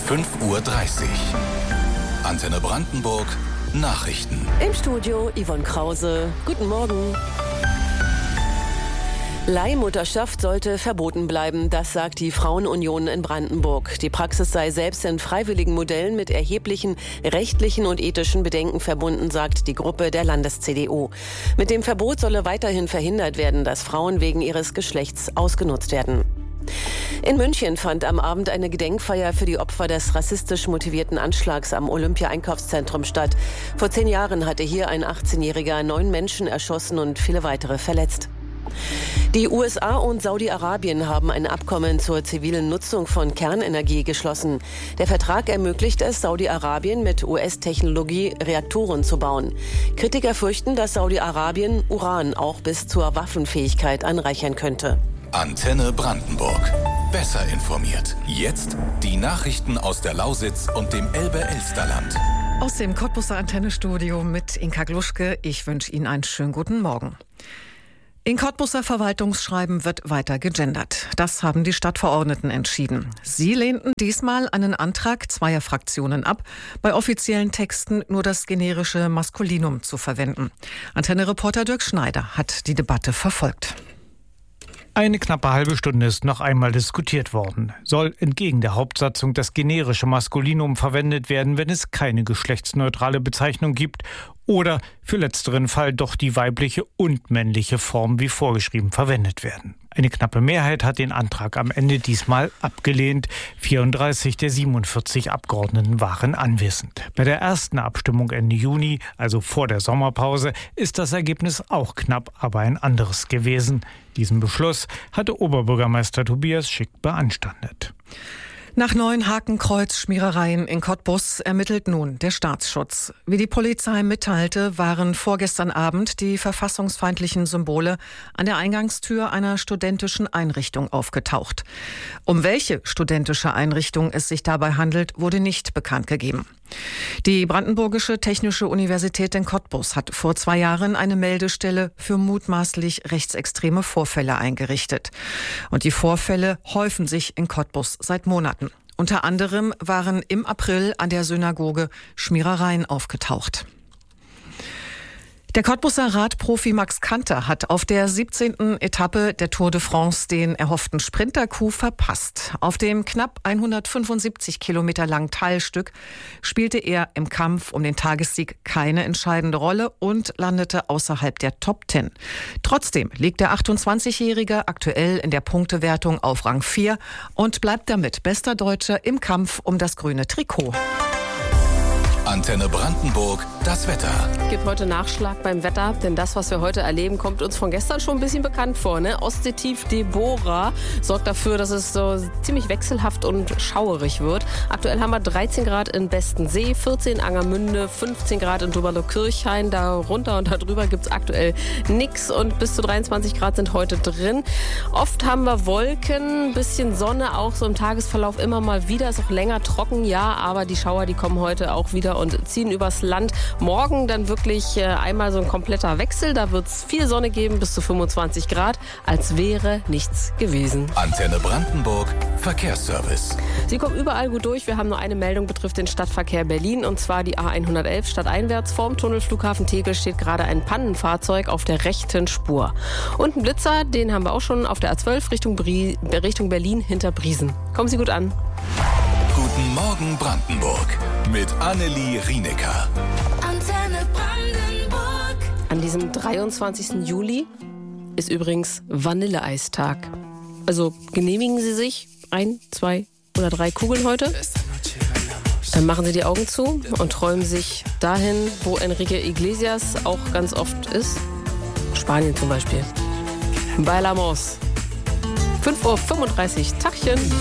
5:30 Uhr. Antenne Brandenburg Nachrichten. Im Studio Yvonne Krause. Guten Morgen. Leihmutterschaft sollte verboten bleiben, das sagt die Frauenunion in Brandenburg. Die Praxis sei selbst in freiwilligen Modellen mit erheblichen rechtlichen und ethischen Bedenken verbunden, sagt die Gruppe der Landes-CDU. Mit dem Verbot solle weiterhin verhindert werden, dass Frauen wegen ihres Geschlechts ausgenutzt werden. In München fand am Abend eine Gedenkfeier für die Opfer des rassistisch motivierten Anschlags am Olympia-Einkaufszentrum statt. Vor 10 Jahren hatte hier ein 18-Jähriger 9 Menschen erschossen und viele weitere verletzt. Die USA und Saudi-Arabien haben ein Abkommen zur zivilen Nutzung von Kernenergie geschlossen. Der Vertrag ermöglicht es, Saudi-Arabien mit US-Technologie Reaktoren zu bauen. Kritiker fürchten, dass Saudi-Arabien Uran auch bis zur Waffenfähigkeit anreichern könnte. Antenne Brandenburg. Besser informiert. Jetzt die Nachrichten aus der Lausitz und dem Elbe-Elsterland. Aus dem Cottbuser Antennestudio mit Inka Gluschke. Ich wünsche Ihnen einen schönen guten Morgen. In Cottbuser Verwaltungsschreiben wird weiter gegendert. Das haben die Stadtverordneten entschieden. Sie lehnten diesmal einen Antrag zweier Fraktionen ab, bei offiziellen Texten nur das generische Maskulinum zu verwenden. Antenne-Reporter Dirk Schneider hat die Debatte verfolgt. Eine knappe halbe Stunde ist noch einmal diskutiert worden. Soll entgegen der Hauptsatzung das generische Maskulinum verwendet werden, wenn es keine geschlechtsneutrale Bezeichnung gibt, oder für letzteren Fall doch die weibliche und männliche Form wie vorgeschrieben verwendet werden? Eine knappe Mehrheit hat den Antrag am Ende diesmal abgelehnt. 34 der 47 Abgeordneten waren anwesend. Bei der ersten Abstimmung Ende Juni, also vor der Sommerpause, ist das Ergebnis auch knapp, aber ein anderes gewesen. Diesen Beschluss hatte Oberbürgermeister Tobias Schick beanstandet. Nach 9 Hakenkreuz-Schmierereien in Cottbus ermittelt nun der Staatsschutz. Wie die Polizei mitteilte, waren vorgestern Abend die verfassungsfeindlichen Symbole an der Eingangstür einer studentischen Einrichtung aufgetaucht. Um welche studentische Einrichtung es sich dabei handelt, wurde nicht bekannt gegeben. Die Brandenburgische Technische Universität in Cottbus hat vor 2 Jahren eine Meldestelle für mutmaßlich rechtsextreme Vorfälle eingerichtet. Und die Vorfälle häufen sich in Cottbus seit Monaten. Unter anderem waren im April an der Synagoge Schmierereien aufgetaucht. Der Cottbuser Radprofi Max Kanter hat auf der 17. Etappe der Tour de France den erhofften Sprinter-Coup verpasst. Auf dem knapp 175 Kilometer langen Teilstück spielte er im Kampf um den Tagessieg keine entscheidende Rolle und landete außerhalb der Top 10. Trotzdem liegt der 28-Jährige aktuell in der Punktewertung auf Rang 4 und bleibt damit bester Deutscher im Kampf um das grüne Trikot. Antenne Brandenburg, das Wetter. Es gibt heute Nachschlag beim Wetter, denn das, was wir heute erleben, kommt uns von gestern schon ein bisschen bekannt vor. Ne? Ostseetief Deborah sorgt dafür, dass es so ziemlich wechselhaft und schauerig wird. Aktuell haben wir 13 Grad in Bestensee, 14 in Angermünde, 15 Grad in Doberlo-Kirchhain. Darunter und darüber gibt es aktuell nichts und bis zu 23 Grad sind heute drin. Oft haben wir Wolken, ein bisschen Sonne, auch so im Tagesverlauf immer mal wieder. Ist auch länger trocken, ja, aber die Schauer, die kommen heute auch wieder und ziehen übers Land. Morgen dann wirklich einmal so ein kompletter Wechsel. Da wird es viel Sonne geben, bis zu 25 Grad, als wäre nichts gewesen. Antenne Brandenburg, Verkehrsservice. Sie kommen überall gut durch. Wir haben nur eine Meldung, betrifft den Stadtverkehr Berlin, und zwar die A111 stadteinwärts. Vorm Tunnelflughafen Tegel steht gerade ein Pannenfahrzeug auf der rechten Spur. Und ein Blitzer, den haben wir auch schon auf der A12 Richtung Berlin hinter Briesen. Kommen Sie gut an. Guten Morgen Brandenburg mit Annelie Rienecker. Antenne Brandenburg. An diesem 23. Juli ist übrigens Vanilleeistag. Also genehmigen Sie sich 1, 2 oder 3 Kugeln heute. Dann machen Sie die Augen zu und träumen sich dahin, wo Enrique Iglesias auch ganz oft ist. Spanien zum Beispiel. Bailamos. 5:35 Uhr, Tachchen.